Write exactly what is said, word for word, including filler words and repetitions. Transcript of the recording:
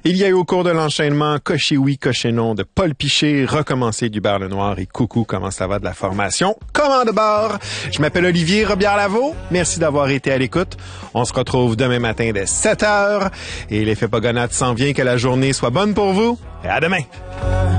Il y a eu au cours de l'enchaînement Cocher oui, cocher non de Paul Piché, Recommencer du Bar Le Noir et Coucou, comment ça va de la formation Commande bord. Je m'appelle Olivier Robillard-Lavaux. Merci d'avoir été à l'écoute. On se retrouve demain matin dès sept heures. Et l'effet Pogonade s'en vient, que la journée soit bonne pour vous. Et à demain.